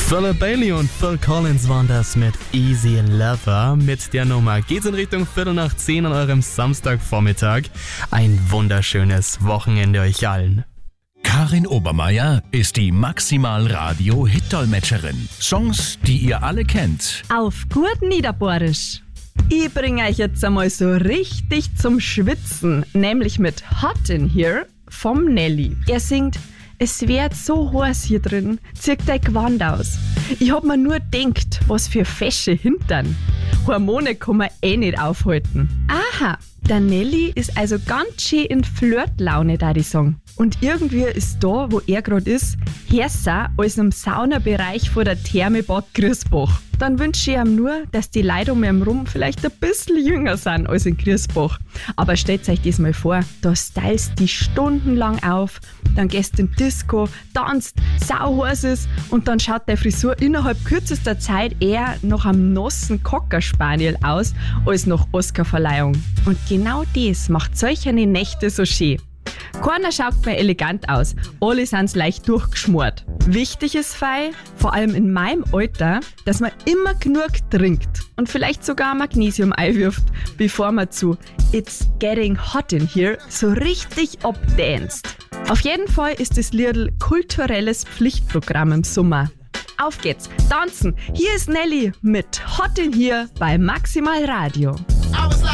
Philip Bailey und Phil Collins waren das mit Easy Lover. Mit der Nummer geht's in Richtung 9:15 an eurem Samstagvormittag. Ein wunderschönes Wochenende euch allen. Karin Obermeier ist die Maximal-Radio-Hit-Dolmetscherin. Songs, die ihr alle kennt. Auf gut Niederbohrisch. Ich bringe euch jetzt einmal so richtig zum Schwitzen, nämlich mit Hot in Here vom Nelly. Er singt: Es wird so heiß hier drin, zieht dein Gewand aus. Ich hab mir nur gedacht, was für fesche Hintern. Hormone kann man nicht aufhalten. Aha, der Nelly ist also ganz schön in Flirtlaune, da ich sagen. Und irgendwie ist da, wo er gerade ist, härter als im Saunabereich vor der Therme Bad Griesbach. Dann wünsche ich ihm nur, dass die Leute um ihn rum vielleicht ein bisschen jünger sind als in Griesbach. Aber stellt euch das mal vor, da stylst die stundenlang auf, dann gehst in Disco, tanzt, sauheiß ist und dann schaut deine Frisur innerhalb kürzester Zeit eher nach einem nassen Cockerspaniel aus als nach Oscarverleihung. Und genau das macht solche Nächte so schön. Keiner schaut mehr elegant aus, alle sind's leicht durchgeschmort. Wichtig ist fei, vor allem in meinem Alter, dass man immer genug trinkt und vielleicht sogar Magnesium einwirft, bevor man zu It's Getting Hot in Here so richtig abdanzt. Auf jeden Fall ist das Liedl kulturelles Pflichtprogramm im Sommer. Auf geht's, tanzen! Hier ist Nelly mit Hot in Here bei Maximal Radio.